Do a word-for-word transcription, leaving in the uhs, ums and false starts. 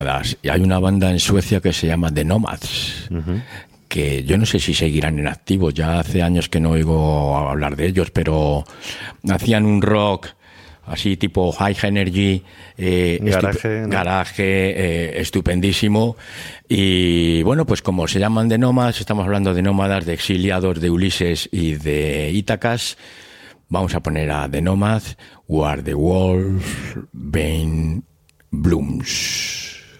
Y hay una banda en Suecia que se llama The Nomads, Uh-huh. que yo no sé si seguirán en activo, ya hace años que no oigo hablar de ellos, pero hacían un rock así tipo High Energy, eh, Garaje, estup- ¿no? garaje eh, estupendísimo. Y bueno, pues como se llaman de nómadas, estamos hablando de nómadas, de exiliados, de Ulises y de Ítacas. Vamos a poner a The Nomads, Where the Wolf Bane Blooms.